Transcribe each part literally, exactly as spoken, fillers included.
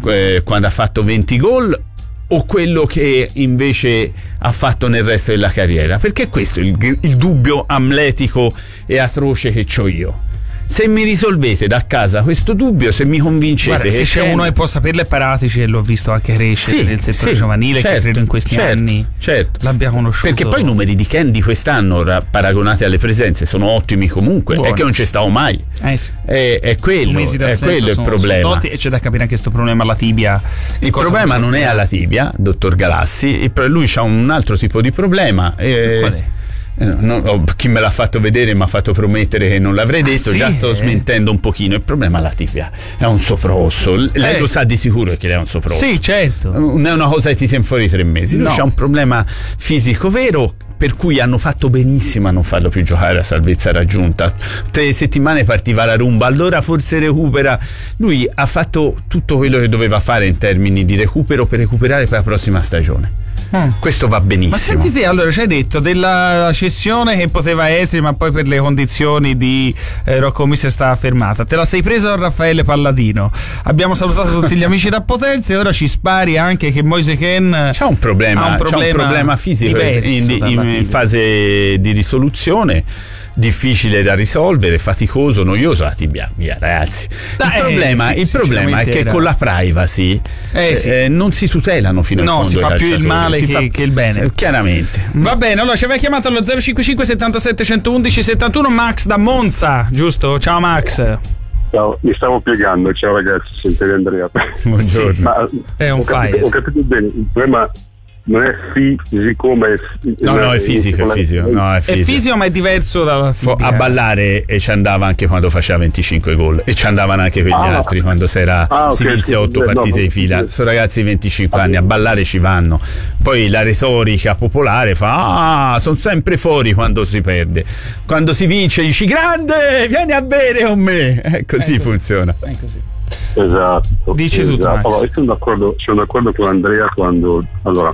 eh, quando ha fatto venti gol o quello che invece ha fatto nel resto della carriera? Perché questo è il, il dubbio amletico e atroce che c'ho io. Se mi risolvete da casa questo dubbio, se mi convincete. Guarda, se c'è uno che può saperlo è Paratici, e l'ho visto anche crescere sì, nel settore sì, giovanile, certo, che credo in questi certo, anni certo. l'abbia conosciuto. Perché poi i numeri di Ken di quest'anno paragonati alle presenze sono ottimi comunque. Buono. È che non ci stavo mai. Eh sì. È, è quello, è quello il sono, problema. Sono tosti, e c'è da capire anche questo problema alla tibia. Il problema non è alla tibia, dottor Galassi. Lui ha un altro tipo di problema. Eh, Qual è? No, no, chi me l'ha fatto vedere mi ha fatto promettere che non l'avrei detto. Ah, sì, già sto eh? smentendo un pochino. Il problema è la tibia, è un soprosso. Lei eh. lo sa di sicuro che lei è un soprosso. Sì, certo. Non è una cosa che ti tiene fuori tre mesi. Lui no. c'ha un problema fisico vero, per cui hanno fatto benissimo a non farlo più giocare a salvezza raggiunta. Tre settimane partiva la rumba, allora forse recupera. Lui ha fatto tutto quello che doveva fare in termini di recupero per recuperare per la prossima stagione. Mm. Questo va benissimo. Ma senti te, allora ci hai detto della cessione che poteva essere, ma poi per le condizioni di eh, Rocco Mister stava fermata. Te la sei presa con Raffaele Palladino. Abbiamo salutato tutti gli amici da Potenza e ora ci spari anche che Moise Ken c'ha un problema, ha un problema, c'ha un problema fisico in, in, in fase di risoluzione. Difficile da risolvere, faticoso, noioso. La tibia, via ragazzi. Da, il eh, problema, sì, il problema è che era. con la privacy eh, sì. eh, non si tutelano fino no, al fondo. No, si fa più il male che, fa, che il bene. Chiaramente. Va bene, allora ci aveva chiamato allo zero cinquantacinque settantasette centoudici settantuno Max da Monza, giusto? Ciao Max. Ciao, mi stavo piegando, ciao ragazzi, sentite Andrea. Buongiorno. Sì, ma è un ho capito, fire. Ho capito bene, il problema non è fisico, ma è no no è fisico, è fisico, no, è fisico. È fisico, ma è diverso da a ballare, e ci andava anche quando faceva venticinque gol, e ci andavano anche quegli ah, altri quando si era ah, si okay, inizia sì, otto partite no, di fila. Sono ragazzi di venticinque ah, anni, a ballare ci vanno. Poi la retorica popolare fa ah, sono sempre fuori quando si perde, quando si vince dici grande, vieni a bere con me, eh, così, così funziona. È così. Esatto. Dici esatto. tutto, Max. Allora, io sono d'accordo, sono d'accordo con Andrea quando allora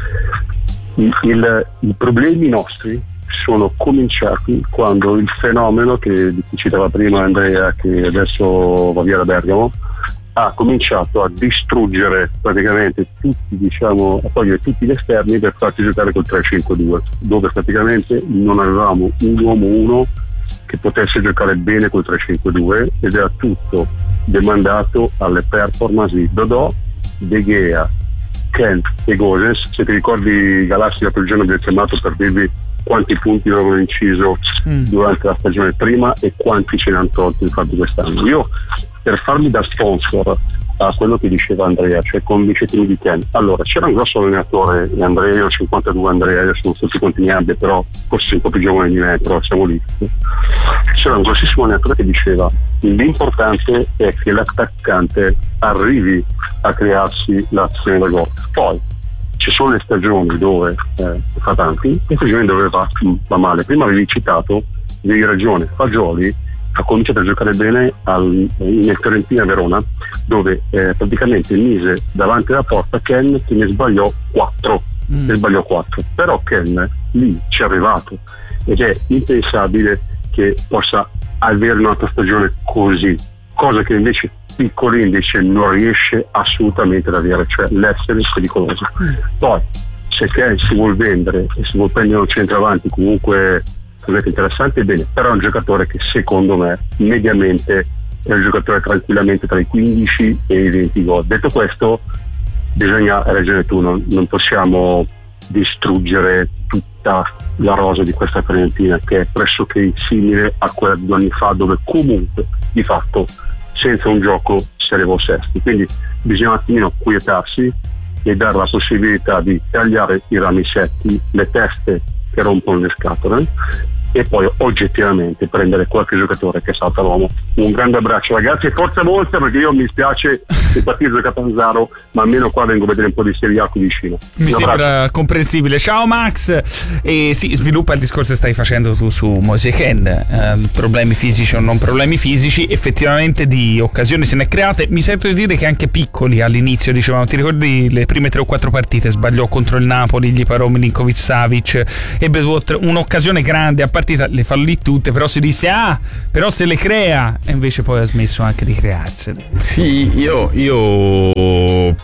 il, il, i problemi nostri sono cominciati quando il fenomeno che citava prima Andrea, che adesso va via da Bergamo, ha cominciato a distruggere praticamente tutti, diciamo, a togliere tutti gli esterni per farci giocare col tre cinque due, dove praticamente non avevamo un uomo uno che potesse giocare bene col tre cinque due, ed era tutto demandato alle performance di Dodò, De Gea, Kent e Gosens. Se ti ricordi, Galassi l'altro giorno vi ho chiamato per dirvi quanti punti avevano inciso mm. durante la stagione prima e quanti ce ne hanno tolti infatti quest'anno. Io, per farmi da sponsor a quello che diceva Andrea, cioè convincetemi di Ken. Allora, c'era un grosso allenatore, Andrea, io ho cinquantadue, Andrea, io sono tutti quanti ne abbia, però forse un po' più giovane di me, però siamo lì. C'era un grossissimo allenatore che diceva l'importante è che l'attaccante arrivi a crearsi l'azione da gol. Poi ci sono le stagioni dove eh, fa tanti e stagioni dove va, va male. Prima avevi citato, avevi ragione, Fagioli ha cominciato a giocare bene al, nel Fiorentina Verona, dove eh, praticamente mise davanti alla porta Ken, che ne sbagliò quattro mm. ne sbagliò quattro, però Ken lì ci è arrivato ed è impensabile che possa avere un'altra stagione così, cosa che invece Piccoli invece non riesce assolutamente ad avere, cioè l'essere pericoloso. Mm. Poi se Ken si vuol vendere e si vuol prendere un centravanti comunque interessante, bene, però è un giocatore che secondo me mediamente è un giocatore tranquillamente tra i quindici e i venti gol. Detto questo, bisogna, hai ragione tu, non, non possiamo distruggere tutta la rosa di questa Fiorentina, che è pressoché simile a quella di due anni fa, dove comunque di fatto senza un gioco si arrivò sesti. Quindi bisogna un attimino quietarsi e dare la possibilità di tagliare i rami secchi, le teste che rompono le scatole, e poi oggettivamente prendere qualche giocatore che salta l'uomo. Un grande abbraccio ragazzi e forza Monza, perché io mi spiace il partito di Catanzaro, ma almeno qua vengo a vedere un po' di Serie A qui vicino. Mi un sembra abbraccio. Comprensibile. Ciao Max. E sì, sviluppa il discorso che stai facendo tu su Moise Ken, eh, problemi fisici o non problemi fisici, effettivamente di occasioni se ne è create. Mi sento di dire che anche Piccoli all'inizio dicevamo, ti ricordi le prime tre o quattro partite sbagliò contro il Napoli, gli parò Milinkovic Savic, ebbe un'occasione grande a partita, le fallì tutte, però si disse ah, però se le crea, e invece poi ha smesso anche di crearsene. Sì, io, io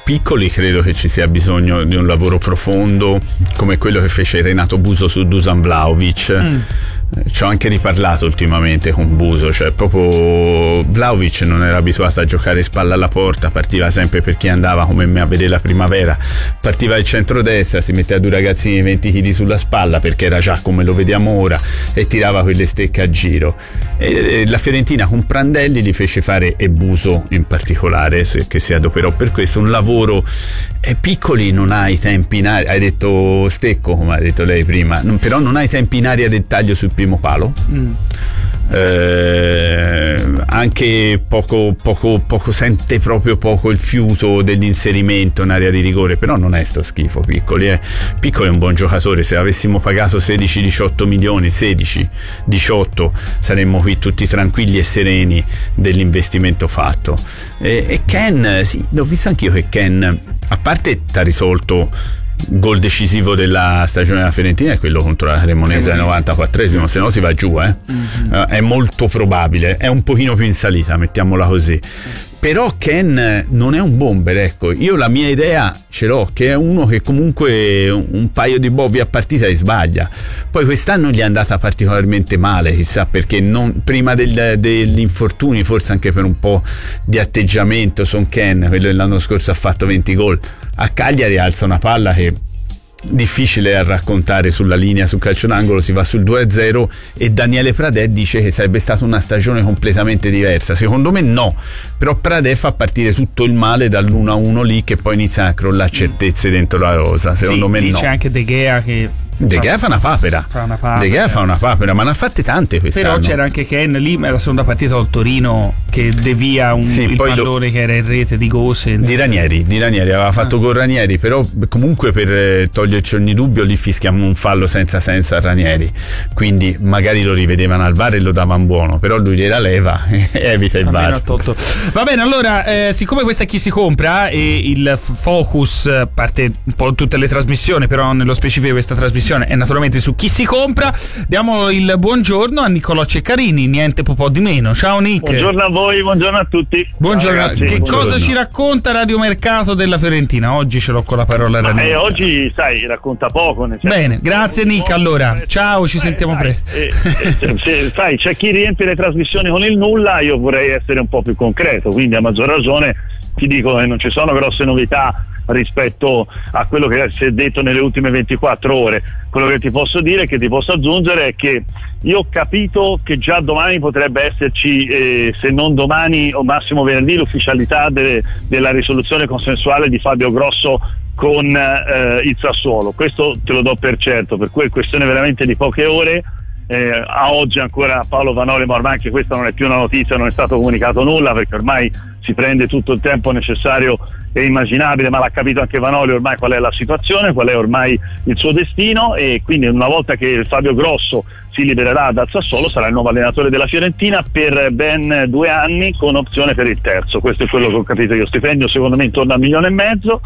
Piccoli credo che ci sia bisogno di un lavoro profondo come quello che fece Renato Buso su Dusan Vlahovic. Mm. Ci ho anche riparlato ultimamente con Buso, cioè proprio Vlahovic non era abituato a giocare spalla alla porta, partiva sempre per chi andava come me a vedere la primavera, partiva al centrodestra, si metteva due ragazzini di venti chili sulla spalla perché era già come lo vediamo ora e tirava quelle stecche a giro. E la Fiorentina con Prandelli li fece fare, e Buso in particolare che si adoperò per questo, un lavoro. E Piccoli non ha i tempi in aria, hai detto Stecco come ha detto lei prima, non, però non ha i tempi in aria del taglio sul primo palo. mm. Eh, anche poco, poco, poco sente proprio poco il fiuto dell'inserimento in area di rigore, però non è sto schifo Piccoli, eh. Piccoli è un buon giocatore, se avessimo pagato sedici diciotto milioni, sedici diciotto saremmo qui tutti tranquilli e sereni dell'investimento fatto. E, e Ken, sì, l'ho visto anch'io che Ken, a parte t'ha risolto gol decisivo della stagione della Fiorentina è quello contro la Cremonese al novantaquattresimo, se no si va giù, eh? Mm-hmm. Uh, è molto probabile, è un pochino più in salita, mettiamola così. Però Ken non è un bomber, ecco, io la mia idea ce l'ho, che è uno che comunque un paio di bobbi a partita li sbaglia. Poi quest'anno gli è andata particolarmente male, chissà perché, non, prima del, degli infortuni, forse anche per un po' di atteggiamento. Son Ken, quello dell'anno scorso, ha fatto venti gol, a Cagliari alza una palla che difficile a raccontare sulla linea, sul calcio d'angolo, si va sul due a zero e Daniele Pradè dice che sarebbe stata una stagione completamente diversa. Secondo me no, però Pradè fa partire tutto il male dall'uno a uno lì, che pì inizia a crollare certezze dentro la rosa. Secondo sì, me dice no. Anche De Gea che De Gea fa una papera, fa una papera. De Gea fa una papera, ma ne ha fatte tante quest'anno. Però c'era anche Ken lì, ma la seconda partita al Torino che devia un, sì, il pallone lo, che era in rete di Gosens. Di Ranieri, di Ranieri aveva fatto ah. con Ranieri, però comunque per toglierci ogni dubbio lì fischiamo un fallo senza senso a Ranieri, quindi magari lo rivedevano al V A R e lo davano buono, però lui gliela leva e evita il V A R. Va bene, allora eh, siccome questa è Chi si compra e il focus parte un po' tutte le trasmissioni, però nello specifico questa trasmissione è naturalmente su Chi si compra, diamo il buongiorno a Niccolò Ceccarini, niente po' di meno. Ciao Nick. Buongiorno a voi, buongiorno a tutti. Buongiorno. Ciao, ragazzi, che buongiorno. Cosa ci racconta radiomercato della Fiorentina? Oggi ce l'ho con la parola radio. Eh, oggi sai, racconta poco. Nel senso, bene, grazie Nick. Allora, ciao, ci eh, sentiamo sai, presto. Eh, eh, se, sai, c'è chi riempie le trasmissioni con il nulla, io vorrei essere un po' più concreto, quindi a maggior ragione ti dico che non ci sono grosse novità rispetto a quello che si è detto nelle ultime ventiquattro ore. Quello che ti posso dire, che ti posso aggiungere, è che io ho capito che già domani potrebbe esserci, eh, se non domani o massimo venerdì, l'ufficialità de- della risoluzione consensuale di Fabio Grosso con eh, il Sassuolo. Questo te lo do per certo, per cui è questione veramente di poche ore. Eh, a oggi ancora Paolo Vanoli, ma ormai anche questa non è più una notizia, non è stato comunicato nulla, perché ormai si prende tutto il tempo necessario e immaginabile, ma l'ha capito anche Vanoli ormai qual è la situazione, qual è ormai il suo destino, e quindi una volta che Fabio Grosso si libererà dal Sassuolo sarà il nuovo allenatore della Fiorentina per ben due anni con opzione per il terzo. Questo è quello che ho capito io. Stipendio secondo me intorno a un milione e mezzo,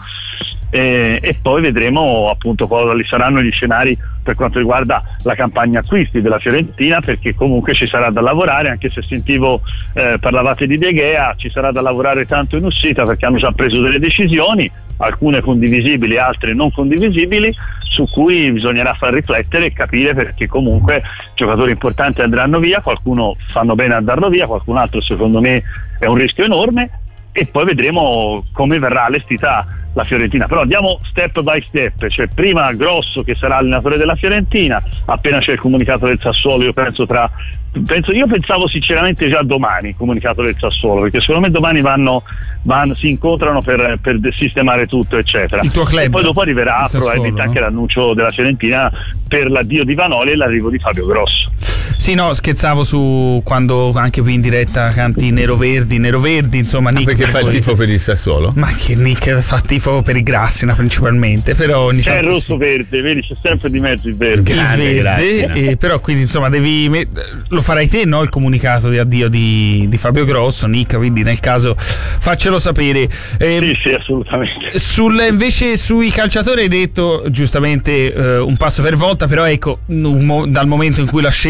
eh, e poi vedremo appunto quali saranno gli scenari per quanto riguarda la campagna acquisti della Fiorentina, perché comunque ci sarà da lavorare, anche se sentivo eh, parlavate di De Gea, ci sarà da lavorare tanto in uscita, perché hanno già preso delle decisioni, alcune condivisibili, altre non condivisibili, su cui bisognerà far riflettere e capire, perché comunque giocatori importanti andranno via, qualcuno fanno bene a darlo via, qualcun altro secondo me è un rischio enorme, e poi vedremo come verrà allestita la Fiorentina. Però andiamo step by step, cioè prima Grosso che sarà allenatore della Fiorentina, appena c'è il comunicato del Sassuolo, io penso tra penso io pensavo sinceramente già domani il comunicato del Sassuolo, perché secondo me domani vanno, vanno si incontrano per, per sistemare tutto eccetera, il tuo club, e poi dopo arriverà probabilmente no? anche l'annuncio della Fiorentina per l'addio di Vanoli e l'arrivo di Fabio Grosso. Sì, no, scherzavo su quando anche qui in diretta canti Nero Verdi, Nero Verdi, insomma, Nick, ah, perché fa il tifo per il Sassuolo? Ma che Nick fa tifo per i Grassina principalmente, però ogni c'è il rosso sì. verde, vedi, c'è sempre di mezzo il verde, grande, il verde, e però quindi insomma devi lo farai te, no, il comunicato di addio di, di Fabio Grosso, Nick, quindi nel caso faccelo sapere. Eh, sì, sì, assolutamente. Sul, invece sui calciatori hai detto giustamente eh, un passo per volta, però ecco, un, dal momento in cui la scelta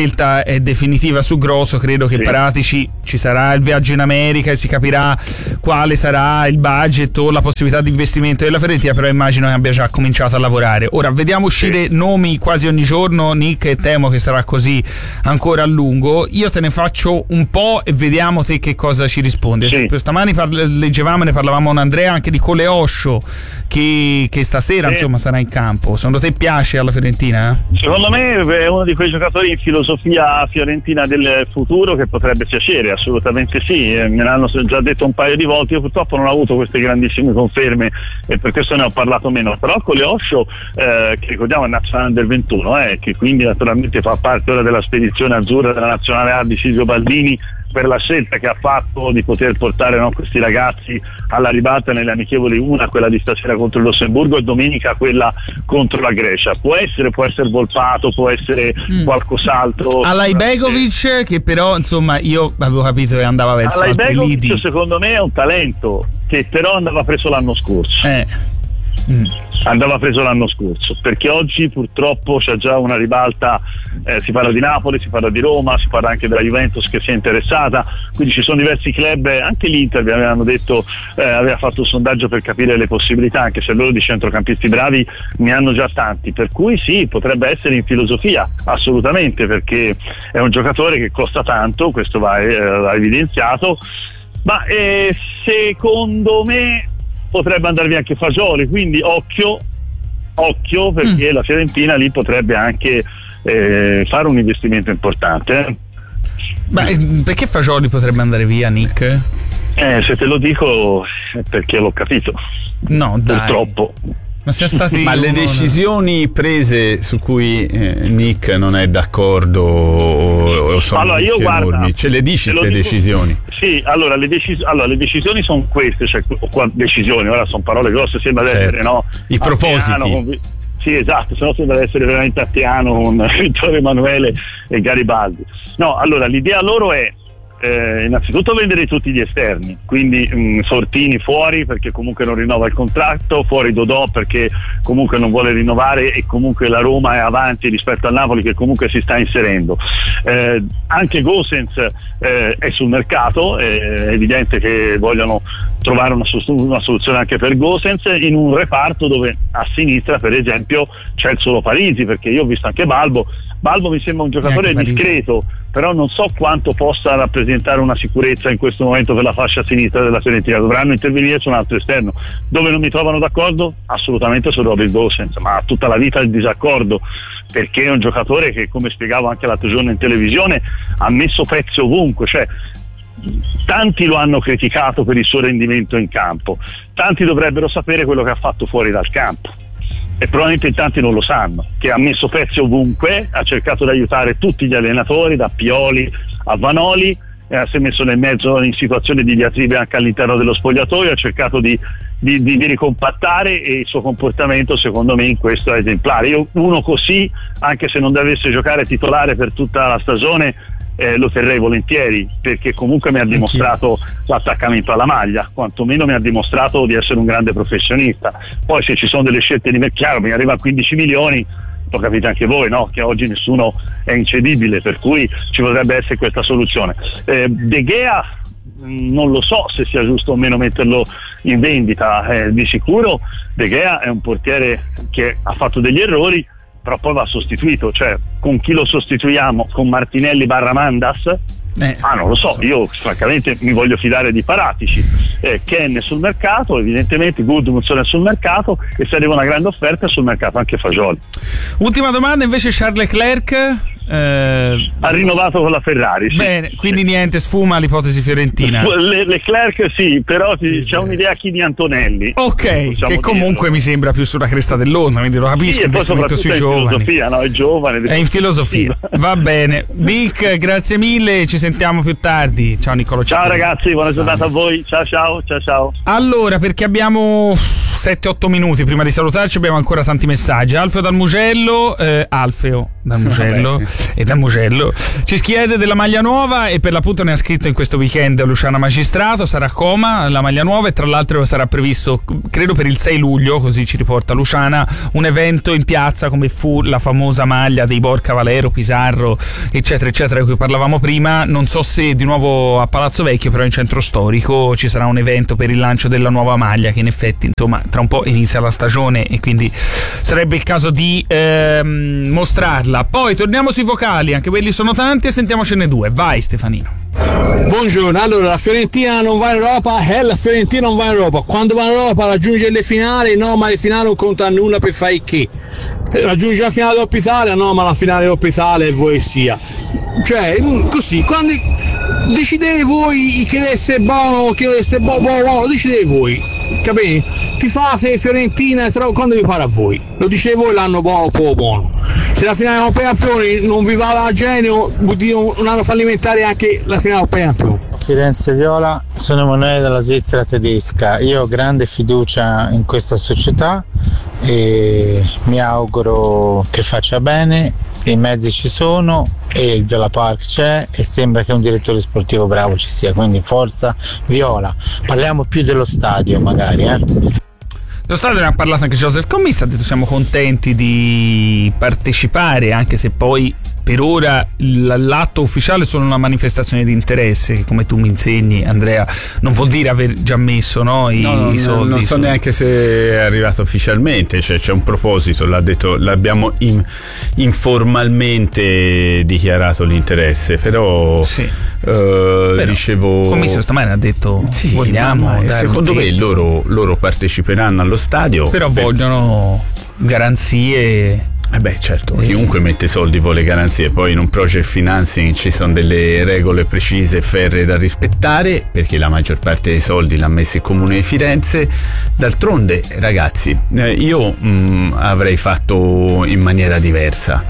è definitiva su Grosso, credo che sì. Paratici ci sarà il viaggio in America e si capirà quale sarà il budget o la possibilità di investimento della Fiorentina, però immagino che abbia già cominciato a lavorare. Ora vediamo uscire sì. nomi quasi ogni giorno, Nick, e temo che sarà così ancora a lungo. Io te ne faccio un po' e vediamo te che cosa ci rispondi. Sì. Stamani parla, leggevamo, ne parlavamo con Andrea anche di Coleoscio che, che stasera sì. insomma sarà in campo. Secondo te piace alla Fiorentina? Secondo me è uno di quei giocatori in filosofia fiorentina del futuro che potrebbe piacere, assolutamente sì. Me l'hanno già detto un paio di volte, io purtroppo non ho avuto queste grandissime conferme e per questo ne ho parlato meno, però Coleoscio eh, che ricordiamo è nazionale del ventuno, eh, che quindi naturalmente fa parte ora della spedizione azzurra della nazionale A di Silvio Baldini, per la scelta che ha fatto di poter portare no, questi ragazzi alla ribalta nelle amichevoli, una quella di stasera contro il Lussemburgo e domenica quella contro la Grecia. Può essere, può essere Volpato, può essere mm. qualcos'altro. Alajbegovic, che però insomma io avevo capito che andava verso altri lidi. Secondo me è un talento che però andava preso l'anno scorso. Eh. Mm. andava preso l'anno scorso, perché oggi purtroppo c'è già una ribalta, eh, si parla di Napoli, si parla di Roma, si parla anche della Juventus che si è interessata, quindi ci sono diversi club, anche l'Inter vi avevano detto, eh, aveva fatto un sondaggio per capire le possibilità, anche se loro di centrocampisti bravi ne hanno già tanti, per cui sì, potrebbe essere in filosofia, assolutamente, perché è un giocatore che costa tanto, questo va, eh, va evidenziato, ma eh, secondo me potrebbe andare via anche Fagioli, quindi occhio, occhio perché mm. la Fiorentina lì potrebbe anche eh, fare un investimento importante. Eh. Beh, perché Fagioli potrebbe andare via, Nick? Eh, se te lo dico è perché l'ho capito. No, dai. Purtroppo. Ma, stati Ma le decisioni prese su cui eh, Nick non è d'accordo o, o sono allora, io guarda, enormi, ce le dici queste decisioni? Sì, allora le, decis- allora le decisioni sono queste, cioè qua, decisioni, ora sono parole grosse, sembra certo. essere, no? I propositi. Con, sì, esatto, se no sembra essere veramente attiano con Vittorio Emanuele e Garibaldi. No, allora l'idea loro è Eh, innanzitutto vendere tutti gli esterni, quindi mh, Fortini fuori perché comunque non rinnova il contratto, fuori Dodò perché comunque non vuole rinnovare e comunque la Roma è avanti rispetto al Napoli che comunque si sta inserendo, eh, anche Gosens eh, è sul mercato, è evidente che vogliono trovare una, una soluzione anche per Gosens in un reparto dove a sinistra per esempio c'è il solo Parisi, perché io ho visto anche Balbo Balbo mi sembra un giocatore discreto, però non so quanto possa rappresentare una sicurezza in questo momento per la fascia sinistra della Fiorentina. Dovranno intervenire su un altro esterno. Dove non mi trovano d'accordo? Assolutamente su Robin Gosens, ma tutta la vita il disaccordo, perché è un giocatore che, come spiegavo anche l'altro giorno in televisione, ha messo pezzi ovunque, cioè tanti lo hanno criticato per il suo rendimento in campo, tanti dovrebbero sapere quello che ha fatto fuori dal campo. E probabilmente in tanti non lo sanno, che ha messo pezzi ovunque, ha cercato di aiutare tutti gli allenatori, da Pioli a Vanoli, eh, si è messo nel mezzo in situazioni di diatribe anche all'interno dello spogliatoio, ha cercato di, di, di, di ricompattare e il suo comportamento secondo me in questo è esemplare. Io uno così, anche se non dovesse giocare titolare per tutta la stagione, Eh, lo terrei volentieri, perché comunque mi ha dimostrato l'attaccamento alla maglia, quantomeno mi ha dimostrato di essere un grande professionista. Poi se ci sono delle scelte di mercato, mi arriva a quindici milioni, lo capite anche voi, no? Che oggi nessuno è incedibile, per cui ci potrebbe essere questa soluzione. eh, De Gea non lo so se sia giusto o meno metterlo in vendita, eh, di sicuro De Gea è un portiere che ha fatto degli errori, però poi va sostituito, cioè con chi lo sostituiamo? Con Martinelli barra Mandas? Eh, ah non lo so, io francamente mi voglio fidare di Paratici. eh, Ken è sul mercato, evidentemente Gudmundsson è sul mercato e se arriva una grande offerta è sul mercato anche Fagioli. Ultima domanda invece, Charles Leclerc eh, ha rinnovato con la Ferrari, sì. Bene, quindi sì. Niente, sfuma l'ipotesi fiorentina. Le, Leclerc sì, però ti, c'è un'idea chi di Antonelli, ok, che comunque dirlo. Mi sembra più sulla cresta dell'onda, quindi lo capisco, sì, investimento sui giovani, no? È giovane, è in filosofia. Va bene, Dick, grazie mille, ci sentiamo più tardi. Ciao Niccolò. Ciao ragazzi, buona giornata a voi. Ciao ciao ciao ciao. Allora, perché abbiamo sette otto minuti prima di salutarci, abbiamo ancora tanti messaggi. Alfeo dal Mugello, eh, Alfeo dal Mugello e dal Mugello ci chiede della maglia nuova, e per l'appunto ne ha scritto in questo weekend Luciana Magistrato. Sarà a Coma la maglia nuova, e tra l'altro sarà previsto, credo per il sei luglio, così ci riporta Luciana, un evento in piazza come fu la famosa maglia dei Borca Valero, Pizarro, eccetera eccetera, di cui parlavamo prima. Non so se di nuovo a Palazzo Vecchio, però in centro storico ci sarà un evento per il lancio della nuova maglia, che in effetti insomma tra un po' inizia la stagione e quindi sarebbe il caso di ehm, mostrarla. Poi torniamo sui vocali, anche quelli sono tanti, e sentiamocene due. Vai Stefanino. Buongiorno, allora la Fiorentina non va in Europa, eh, la Fiorentina non va in Europa, quando va in Europa raggiunge le finali, no, ma le finali non conta nulla per fare che raggiunge la finale Coppa Italia, no, ma la finale Coppa Italia e voi sia, cioè così, quando decidete voi che deve essere buono, che deve essere buono, buono, buono, lo decidete voi, capite? Ti fate Fiorentina quando vi pare a voi, lo dicete voi l'anno buono, poco buono. Se la finale Coppa Campioni non vi va a genio, vuol dire un anno fallimentare anche la finale Coppa Campioni. Firenze Viola, sono Emanuele dalla Svizzera tedesca. Io ho grande fiducia in questa società e mi auguro che faccia bene. I mezzi ci sono e il Viola Park c'è e sembra che un direttore sportivo bravo ci sia, quindi forza Viola. Parliamo più dello stadio magari, eh. Lo stadio ne ha parlato anche Joseph Commissa, ha detto siamo contenti di partecipare, anche se poi per ora l'atto ufficiale è solo una manifestazione di interesse, che come tu mi insegni Andrea non vuol dire aver già messo, no, i, no, no, i soldi. Non so su... neanche se è arrivato ufficialmente, cioè c'è un proposito, l'ha detto, l'abbiamo in, informalmente dichiarato l'interesse, però, sì. eh, però dicevo Commissa stamane ha detto sì, vogliamo ma, ma dare secondo me loro, loro parteciperanno allo stadio, però per... vogliono garanzie. Eh beh, certo, chiunque mette soldi vuole garanzie. Poi in un project financing ci sono delle regole precise e ferree da rispettare, perché la maggior parte dei soldi l'ha messo il Comune di Firenze. D'altronde, ragazzi, io mh, avrei fatto in maniera diversa,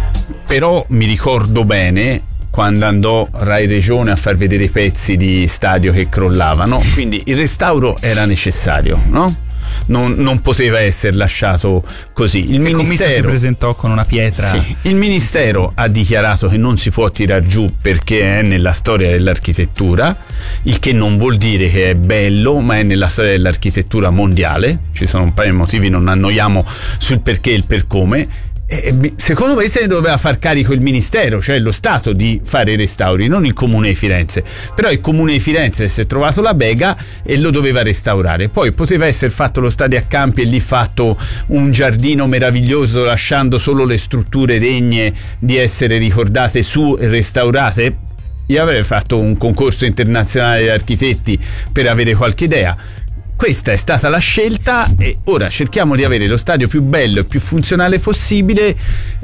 però mi ricordo bene quando andò Rai Regione a far vedere i pezzi di stadio che crollavano, quindi il restauro era necessario, no? Non, non poteva essere lasciato così. Il e ministero si presentò con una pietra. Sì, il ministero ha dichiarato che non si può tirar giù perché è nella storia dell'architettura, il che non vuol dire che è bello, ma è nella storia dell'architettura mondiale. Ci sono un paio di motivi, non annoiamo sul perché e il per come. E secondo me se ne doveva far carico il ministero, cioè lo Stato, di fare i restauri, non il Comune di Firenze. Però il Comune di Firenze si è trovato la bega e lo doveva restaurare. Poi poteva essere fatto lo stadio a campi e lì fatto un giardino meraviglioso, lasciando solo le strutture degne di essere ricordate su e restaurate. Io avrei fatto un concorso internazionale di architetti per avere qualche idea. Questa è stata la scelta e ora cerchiamo di avere lo stadio più bello e più funzionale possibile,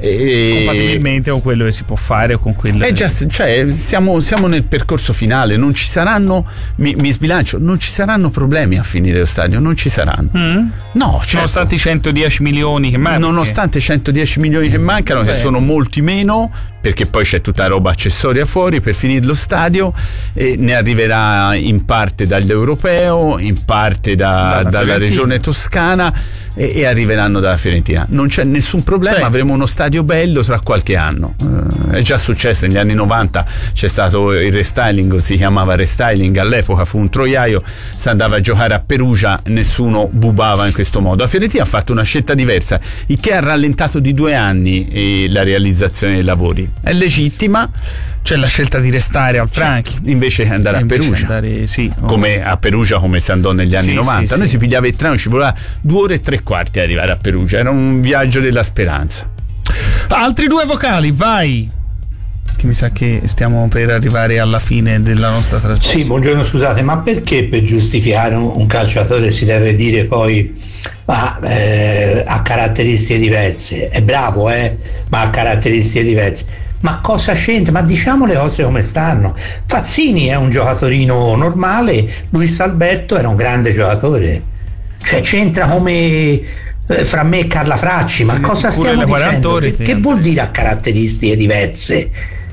e compatibilmente con quello che si può fare o con quello è già, cioè siamo, siamo nel percorso finale, non ci saranno, mi, mi sbilancio, non ci saranno problemi a finire lo stadio, non ci saranno. Mm? No, certo. Nonostante i centodieci milioni che mancano. Nonostante i centodieci milioni che mancano, Beh. che sono molti meno, perché poi c'è tutta roba accessoria fuori per finire lo stadio, e ne arriverà in parte dall'europeo, in parte da, dalla, dalla regione toscana e, e arriveranno dalla Fiorentina. Non c'è nessun problema, Beh. avremo uno stadio bello tra qualche anno. Uh, è già successo negli anni novanta, c'è stato il restyling, si chiamava restyling all'epoca, fu un troiaio, si andava a giocare a Perugia, nessuno bubava in questo modo. La Fiorentina ha fatto una scelta diversa, il che ha rallentato di due anni eh, la realizzazione dei lavori. È legittima, c'è la scelta di restare al Franchi invece che andare a Perugia, andare, sì, oh. come a Perugia come si andò negli anni sì, novanta. Sì, noi sì. si pigliava il treno, ci voleva due ore e tre quarti ad arrivare a Perugia, era un viaggio della speranza. Altri due vocali, vai, che mi sa che stiamo per arrivare alla fine della nostra trasmissione. Sì, buongiorno, scusate, ma perché per giustificare un, un calciatore si deve dire poi ma eh, ha caratteristiche diverse? È bravo, eh, ma ha caratteristiche diverse. Ma cosa c'entra? Ma diciamo le cose come stanno. Fazzini è un giocatorino normale, Luis Alberto era un grande giocatore. Cioè c'entra come eh, fra me e Carla Fracci, ma cosa stiamo dicendo? Che, che vuol dire ha caratteristiche diverse?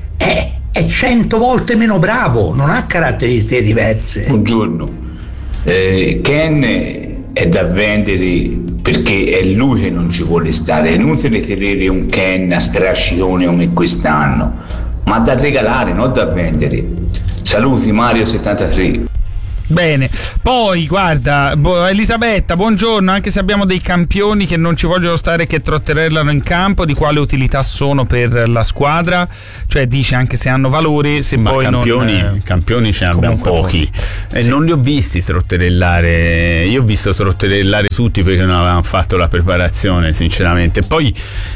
È, è cento volte meno bravo, non ha caratteristiche diverse. Buongiorno. Eh, Ken è da vendere perché è lui che non ci vuole stare. È inutile tenere un Ken a strascione come quest'anno, ma da regalare, non da vendere. Saluti, Mario settantatré. Bene, poi guarda, bo- Elisabetta, buongiorno. Anche se abbiamo dei campioni che non ci vogliono stare, che trotterellano in campo, di quale utilità sono per la squadra? Cioè dice anche se hanno valore, se ma poi campioni, non, campioni ce ne abbiamo pochi e sì. Non li ho visti trotterellare. Io ho visto trotterellare tutti perché non avevano fatto la preparazione, sinceramente. Poi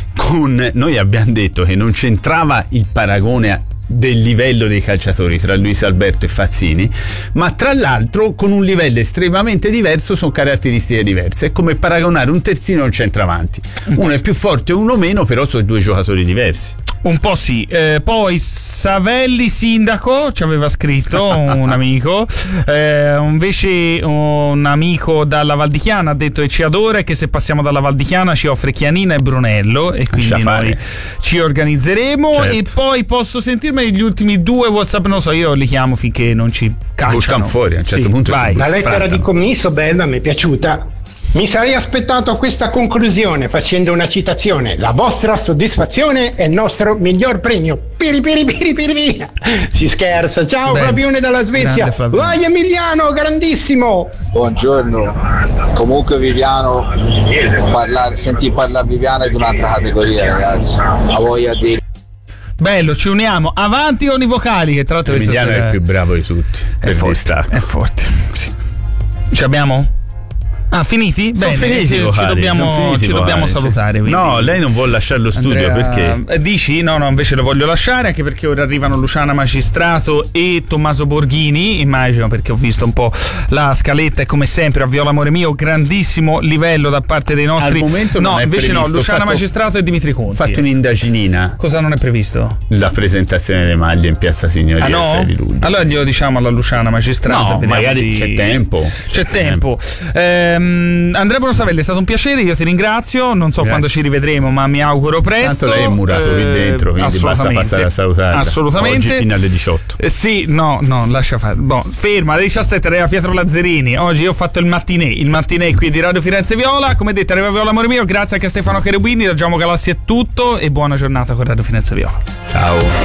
con noi abbiamo detto che non c'entrava il paragone del livello dei calciatori tra Luis Alberto e Fazzini, ma tra l'altro con un livello estremamente diverso, sono caratteristiche diverse. È come paragonare un terzino e un centravanti, uno è più forte e uno meno, però sono due giocatori diversi. Un po' sì. Eh, poi Savelli sindaco ci aveva scritto un amico, eh, invece un amico dalla Valdichiana ha detto che ci adora e che se passiamo dalla Valdichiana ci offre Chianina e Brunello, e quindi noi ci organizzeremo. Certo. E poi posso sentirmi gli ultimi due WhatsApp, non so, io li chiamo finché non ci cacciano. Buttano fuori a un certo sì, punto. Vai. La lettera di commisso bella, mi è piaciuta. Mi sarei aspettato questa conclusione facendo una citazione: la vostra soddisfazione è il nostro miglior premio. Piri piri piri piri piri. Si scherza. Ciao. Beh, Flavione dalla Svezia. Vai Emiliano, grandissimo. Buongiorno. Comunque Viviano, parlare, sentì parlare Viviano è di un'altra categoria, ragazzi. La voglio dire. Bello, ci uniamo. Avanti con i vocali, che tra l'altro Emiliano è il più bravo di tutti. È forte, è forte. Sì. Ci abbiamo? Ah, finiti? Sono Bene, finiti ci, vocali, ci dobbiamo, finiti ci dobbiamo salutare. Quindi. No, lei non vuole lasciare lo studio. Andrea, perché? Dici? No, no, invece lo voglio lasciare, anche perché ora arrivano Luciana Magistrato e Tommaso Borghini, immagino, perché ho visto un po' la scaletta e come sempre a Viola Amore Mio grandissimo livello da parte dei nostri. Al momento no, non è invece previsto. no, Luciana fatto, Magistrato e Dimitri Conti. Ho fatto un'indaginina. Cosa non è previsto? La presentazione delle maglie in Piazza Signoria. Ah, no? il sei di luglio. Allora glielo diciamo alla Luciana Magistrato. No, magari di... c'è tempo. C'è, c'è tempo. tempo. Ehm, Andrea Bonosavelli, è stato un piacere, io ti ringrazio, non so Grazie. quando ci rivedremo, ma mi auguro presto. Tanto lei è murato eh, qui dentro, quindi basta passare a salutare. Assolutamente. Oggi fino alle diciotto. Eh, sì, no, no, lascia fare. Boh, ferma, alle diciassette arriva Pietro Lazzarini. Oggi io ho fatto il mattinè, il mattinè qui di Radio Firenze Viola. Come detto, arriva Viola Amore Mio, grazie anche a Stefano Cherubini, da Giacomo Galassi è tutto e buona giornata con Radio Firenze Viola. Ciao.